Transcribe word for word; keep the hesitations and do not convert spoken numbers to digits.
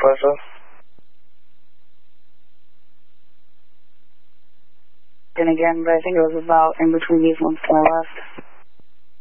espresso. And again, but I think it was about in between these ones to my left.